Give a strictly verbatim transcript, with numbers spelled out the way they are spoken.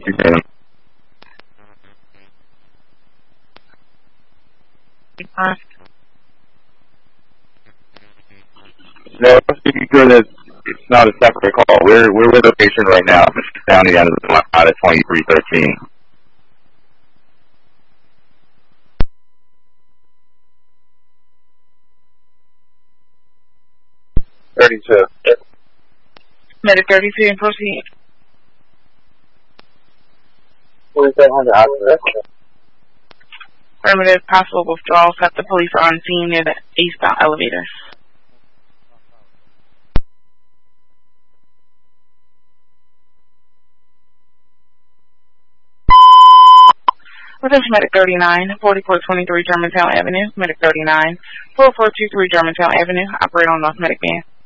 Okay. No, just to be sure that it's not a separate call. We're we're with a patient right now, Mister Downey, out of the out of twenty-three thirteen. Thirty-two. Medic thirty-two and proceed. Forty-seven hundred operator. Affirmative, possible withdrawal. Set the police are on scene near the eastbound elevator. Attention Medic thirty-nine, forty-four twenty-three Germantown Avenue. Medic thirty-nine, forty-four twenty-three Germantown Avenue. Operate on North Medic Van.